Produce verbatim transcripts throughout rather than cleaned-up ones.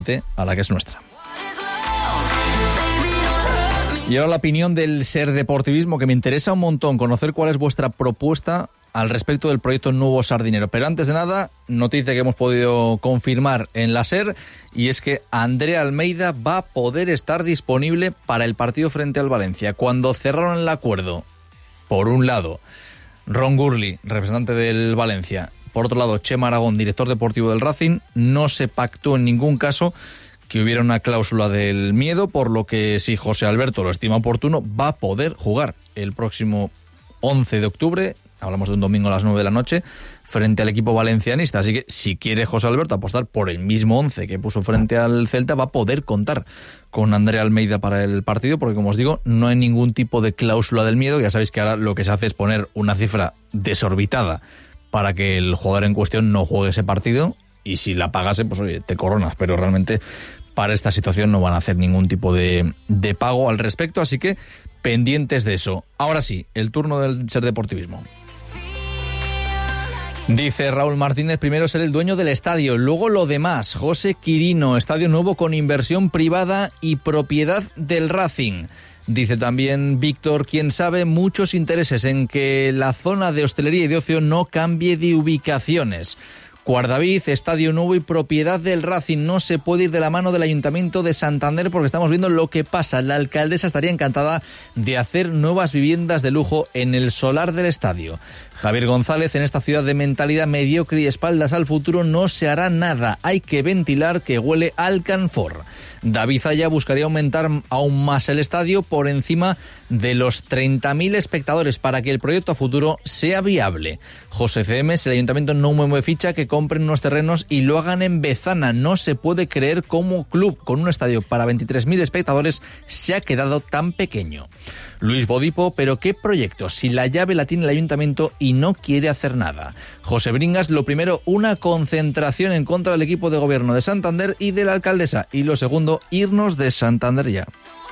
a la que es nuestra. Y ahora la opinión del Ser Deportivismo, que me interesa un montón conocer cuál es vuestra propuesta al respecto del proyecto Nuevo Sardinero. Pero antes de nada, noticia que hemos podido confirmar en la SER, y es que Andrea Almeida va a poder estar disponible para el partido frente al Valencia. Cuando cerraron el acuerdo, por un lado, Ron Gurley, representante del Valencia, por otro lado, Chema Aragón, director deportivo del Racing, no se pactó en ningún caso que hubiera una cláusula del miedo, por lo que si José Alberto lo estima oportuno, va a poder jugar el próximo once de octubre, hablamos de un domingo a las nueve de la noche, frente al equipo valencianista. Así que si quiere José Alberto apostar por el mismo once que puso frente al Celta, va a poder contar con Andrea Almeida para el partido, porque como os digo, no hay ningún tipo de cláusula del miedo. Ya sabéis que ahora lo que se hace es poner una cifra desorbitada para que el jugador en cuestión no juegue ese partido, y si la pagase, pues oye, te coronas, pero realmente para esta situación no van a hacer ningún tipo de, de pago al respecto, así que pendientes de eso. Ahora sí, el turno del Ser Deportivismo. Dice Raúl Martínez, primero ser el dueño del estadio, luego lo demás. José Quirino, estadio nuevo con inversión privada y propiedad del Racing. Dice también Víctor, quién sabe, muchos intereses en que la zona de hostelería y de ocio no cambie de ubicaciones. Guardaviz, estadio nuevo y propiedad del Racing. No se puede ir de la mano del Ayuntamiento de Santander porque estamos viendo lo que pasa. La alcaldesa estaría encantada de hacer nuevas viviendas de lujo en el solar del estadio. Javier González, en esta ciudad de mentalidad mediocre y espaldas al futuro no se hará nada. Hay que ventilar, que huele a alcanfor. David Zaya buscaría aumentar aún más el estadio por encima de los treinta mil espectadores para que el proyecto a futuro sea viable. José C M, si el ayuntamiento no mueve ficha, que compren unos terrenos y lo hagan en Bezana. No se puede creer cómo club con un estadio para veintitrés mil espectadores se ha quedado tan pequeño. Luis Bodipo, pero ¿qué proyecto? Si la llave la tiene el ayuntamiento y no quiere hacer nada. José Bringas, lo primero, una concentración en contra del equipo de gobierno de Santander y de la alcaldesa. Y lo segundo, irnos de Santander ya.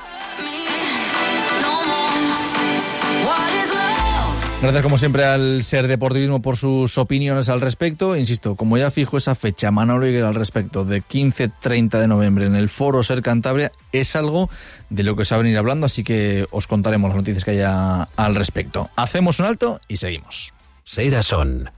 Gracias como siempre al Ser Deportivismo por sus opiniones al respecto. Insisto, como ya fijo esa fecha, Manolo Higuera, al respecto de quince a treinta de noviembre en el Foro Ser Cantabria, es algo de lo que se va a venir hablando, así que os contaremos las noticias que haya al respecto. Hacemos un alto y seguimos. Seirason.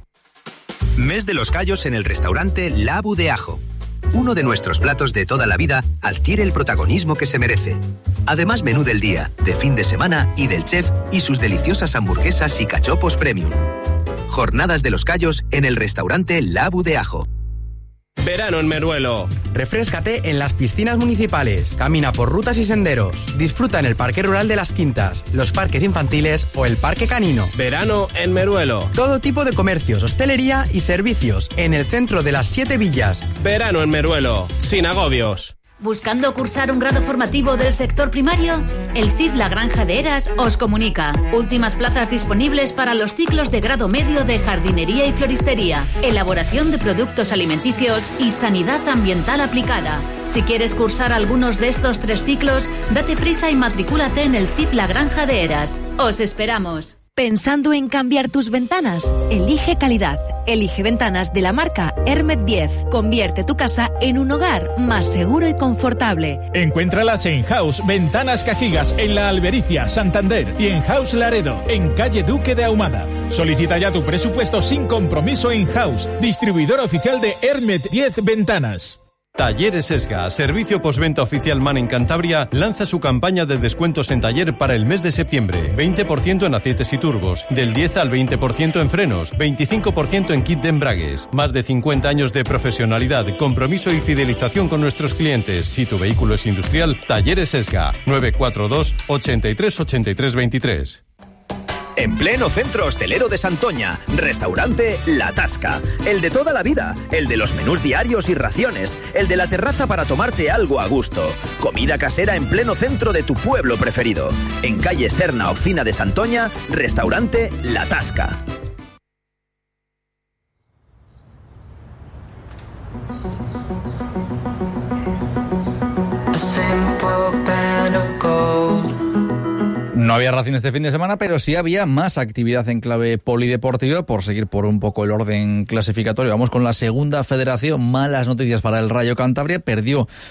Mes de los callos en el restaurante La Abu de Ajo. Uno de nuestros platos de toda la vida adquiere el protagonismo que se merece. Además, menú del día, de fin de semana y del chef y sus deliciosas hamburguesas y cachopos premium. Jornadas de los callos en el restaurante La Abu de Ajo. Verano en Meruelo. Refréscate en las piscinas municipales. Camina por rutas y senderos. Disfruta en el Parque Rural de las Quintas, los parques infantiles o el Parque Canino. Verano en Meruelo. Todo tipo de comercios, hostelería y servicios en el centro de las Siete Villas. Verano en Meruelo. Sin agobios. ¿Buscando cursar un grado formativo del sector primario? El C I F La Granja de Heras os comunica. Últimas plazas disponibles para los ciclos de grado medio de jardinería y floristería, elaboración de productos alimenticios y sanidad ambiental aplicada. Si quieres cursar algunos de estos tres ciclos, date prisa y matricúlate en el C I F La Granja de Heras. ¡Os esperamos! ¿Pensando en cambiar tus ventanas? Elige calidad. Elige ventanas de la marca Hermet diez. Convierte tu casa en un hogar más seguro y confortable. Encuéntralas en House Ventanas Cajigas, en La Albericia, Santander, y en House Laredo, en calle Duque de Ahumada. Solicita ya tu presupuesto sin compromiso en House, distribuidor oficial de Hermet diez Ventanas. Talleres Esga, servicio postventa oficial MAN en Cantabria, lanza su campaña de descuentos en taller para el mes de septiembre. veinte por ciento en aceites y turbos, del diez al veinte por ciento en frenos, veinticinco por ciento en kit de embragues. Más de cincuenta años de profesionalidad, compromiso y fidelización con nuestros clientes. Si tu vehículo es industrial, Talleres Esga, nueve cuatro dos, ochenta y tres, ochenta y tres, veintitrés. En pleno centro hostelero de Santoña, restaurante La Tasca. El de toda la vida, el de los menús diarios y raciones, el de la terraza para tomarte algo a gusto. Comida casera en pleno centro de tu pueblo preferido. En calle Serna, Ocina de Santoña, restaurante La Tasca. No había Racing este fin de semana, pero sí había más actividad en clave polideportiva, por seguir por un poco el orden clasificatorio. Vamos con la segunda federación. Malas noticias para el Rayo Cantabria. Perdió